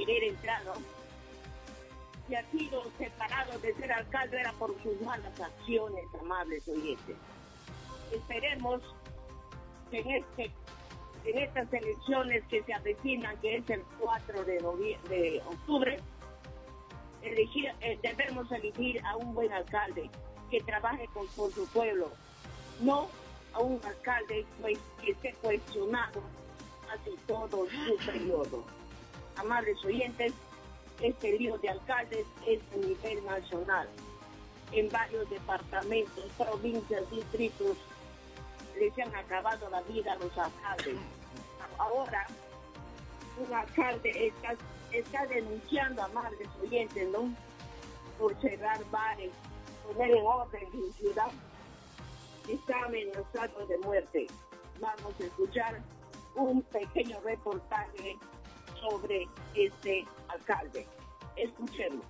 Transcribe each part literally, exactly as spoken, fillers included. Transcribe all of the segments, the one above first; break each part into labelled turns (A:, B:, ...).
A: querer entrar, ¿no? Y ha sido separado de ser alcalde era por sus malas acciones, amables oyentes. Esperemos que en, este, en estas elecciones que se avecinan, que es el cuatro de, noviembre, de octubre, elegir, eh, debemos elegir a un buen alcalde que trabaje con, por su pueblo, no a un alcalde pues, que esté cuestionado hace todo su periodo. Amables oyentes, este lío de alcaldes es a nivel nacional. En varios departamentos, provincias, distritos, les han acabado la vida a los alcaldes. Ahora, un alcalde está, está denunciando, amables oyentes, ¿no?, por cerrar bares, poner en orden en ciudad, está amenazado de muerte. Vamos a escuchar un pequeño reportaje sobre este alcalde. Escuchemos.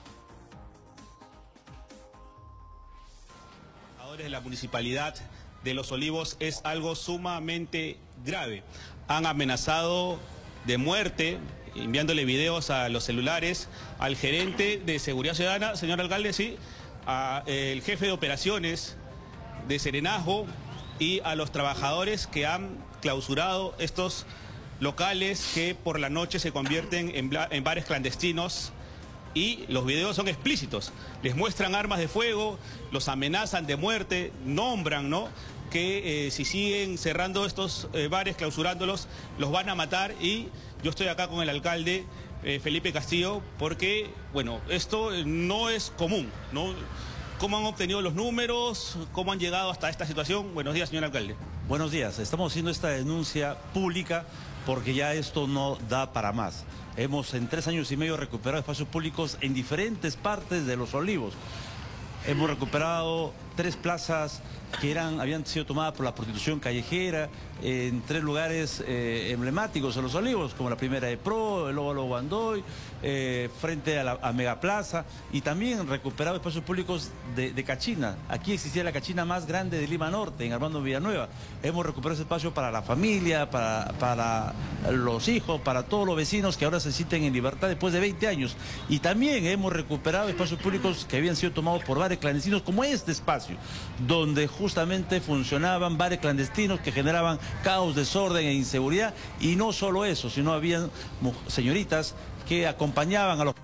B: De la municipalidad de Los Olivos es algo sumamente grave. Han amenazado de muerte, enviándole videos a los celulares al gerente de Seguridad Ciudadana, señor alcalde, sí, al jefe de operaciones de Serenazgo y a los trabajadores que han clausurado estos locales que por la noche se convierten en, en bares clandestinos, y los videos son explícitos. Les muestran armas de fuego, los amenazan de muerte, nombran, ¿no?, que eh, si siguen cerrando estos eh, bares, clausurándolos, los van a matar. Y yo estoy acá con el alcalde eh, Felipe Castillo porque, bueno, esto no es común, ¿no? ¿Cómo han obtenido los números? ¿Cómo han llegado hasta esta situación? Buenos días, señor alcalde.
C: Buenos días. Estamos haciendo esta denuncia pública porque ya esto no da para más. Hemos en tres años y medio recuperado espacios públicos en diferentes partes de Los Olivos. Hemos recuperado tres plazas que eran, habían sido tomadas por la prostitución callejera, en tres lugares eh, emblemáticos de Los Olivos, como la primera de Pro, el Óvalo Guandoy, eh, frente a la a Megaplaza, y también recuperado espacios públicos de, de Cachina. Aquí existía la Cachina más grande de Lima Norte, en Armando Villanueva. Hemos recuperado ese espacio para la familia, para, para los hijos, para todos los vecinos que ahora se sienten en libertad después de veinte años. Y también hemos recuperado espacios públicos que habían sido tomados por bares clandestinos, como este espacio, donde justamente funcionaban bares clandestinos que generaban caos, desorden e inseguridad. Y no solo eso, sino habían señoritas que acompañaban a los...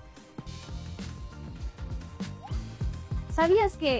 D: ¿Sabías que...?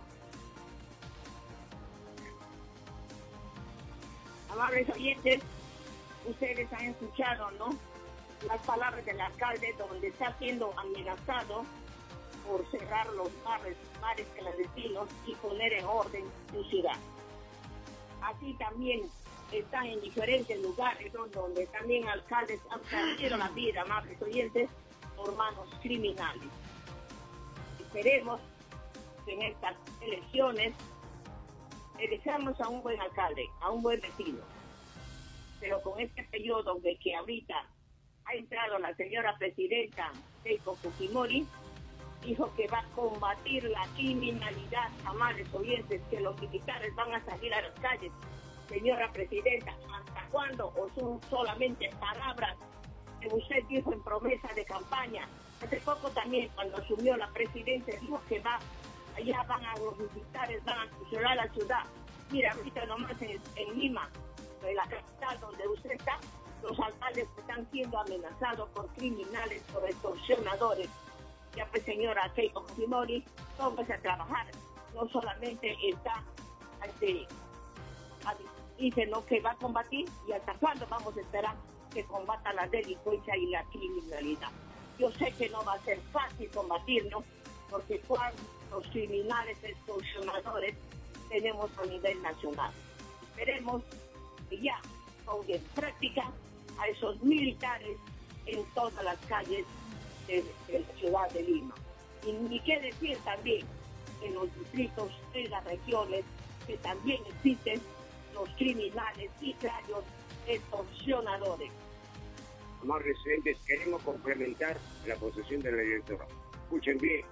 A: Amables oyentes, ustedes han escuchado, ¿no?, las palabras del alcalde, donde está siendo amenazado por cerrar los bares, bares clandestinos y poner en orden su ciudad. Así también están en diferentes lugares donde también alcaldes han perdido la vida, amables oyentes, por manos criminales. Esperemos que en estas elecciones elijamos a un buen alcalde, a un buen vecino. Pero con este periodo de que ahorita ha entrado la señora presidenta Keiko Fujimori, dijo que va a combatir la criminalidad, amables oyentes, que los militares van a salir a las calles. Señora presidenta, ¿hasta cuándo? ¿O son solamente palabras que usted dijo en promesa de campaña? Hace poco también, cuando asumió la presidencia, dijo que va, allá van a los militares, van a fusionar la ciudad. Mira, ahorita nomás en, en Lima, en la capital donde usted está, los alcaldes están siendo amenazados por criminales, por extorsionadores. Ya pues, señora Keiko Fujimori, póngase a trabajar. No solamente está, este, dice, ¿no?, que va a combatir, y hasta cuándo vamos a esperar que combata la delincuencia y la criminalidad. Yo sé que no va a ser fácil combatir, ¿no?, porque cuántos criminales extorsionadores tenemos a nivel nacional. Esperemos que ya ponga en práctica a esos militares en todas las calles de, de la ciudad de Lima. Y ni qué decir también en los distritos, en las regiones, que también existen los criminales, sicarios, extorsionadores.
E: Amables residentes, queremos complementar la posición de la directora. Escuchen bien.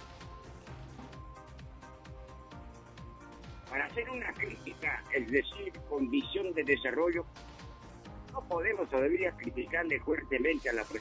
E: Para hacer una crítica, es decir, con visión de desarrollo, no podemos todavía criticarle fuertemente a la